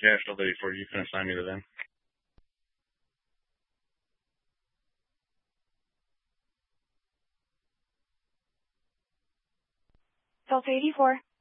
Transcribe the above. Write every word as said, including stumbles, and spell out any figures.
Yeah, Delta eighty-four, you can assign me to them. Delta eighty-four.